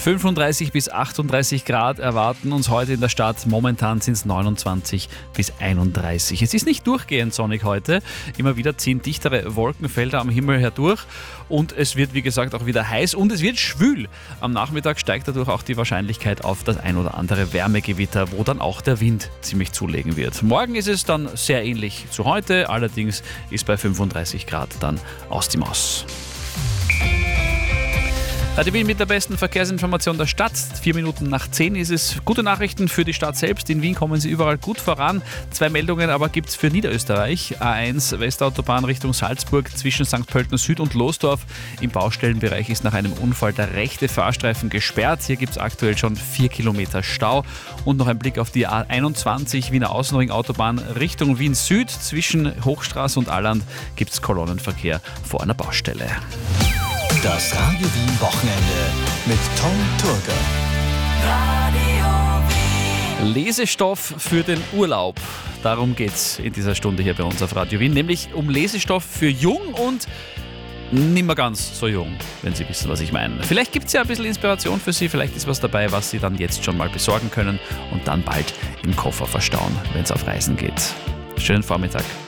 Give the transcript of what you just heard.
35 bis 38 Grad erwarten uns heute in der Stadt. Momentan sind es 29 bis 31. Es ist nicht durchgehend sonnig heute. Immer wieder ziehen dichtere Wolkenfelder am Himmel herdurch. Und es wird, wie gesagt, auch wieder heiß und es wird schwül. Am Nachmittag steigt dadurch auch die Wahrscheinlichkeit auf das ein oder andere Wärmegewitter, wo dann auch der Wind ziemlich zulegen wird. Morgen ist es dann sehr ähnlich zu heute. Allerdings ist bei 35 Grad dann aus die Maus. Radio Wien mit der besten Verkehrsinformation der Stadt. 4 Minuten nach 10 ist es. Gute Nachrichten für die Stadt selbst. In Wien kommen sie überall gut voran. 2 Meldungen aber gibt es für Niederösterreich. A1 Westautobahn Richtung Salzburg zwischen St. Pölten Süd und Losdorf. Im Baustellenbereich ist nach einem Unfall der rechte Fahrstreifen gesperrt. Hier gibt es aktuell schon 4 Kilometer Stau. Und noch ein Blick auf die A21 Wiener Außenring-Autobahn Richtung Wien Süd. Zwischen Hochstraße und Alland gibt es Kolonnenverkehr vor einer Baustelle. Das Radio Wien Wochenende mit Tom Turger. Lesestoff für den Urlaub. Darum geht's in dieser Stunde hier bei uns auf Radio Wien. Nämlich um Lesestoff für jung und nicht mehr ganz so jung, wenn Sie wissen, was ich meine. Vielleicht gibt es ja ein bisschen Inspiration für Sie. Vielleicht ist was dabei, was Sie dann jetzt schon mal besorgen können und dann bald im Koffer verstauen, wenn es auf Reisen geht. Schönen Vormittag.